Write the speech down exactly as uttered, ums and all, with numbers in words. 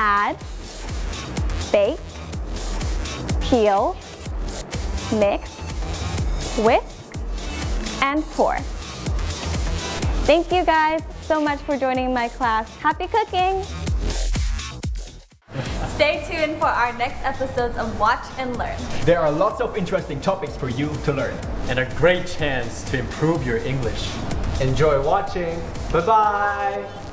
add, bake, peel, mix, whisk, and pour. Thank you guys so much for joining my class. Happy cooking! Stay tuned for our next episodes of Watch and Learn. There are lots of interesting topics for you to learn. And a great chance to improve your English. Enjoy watching. Bye-bye!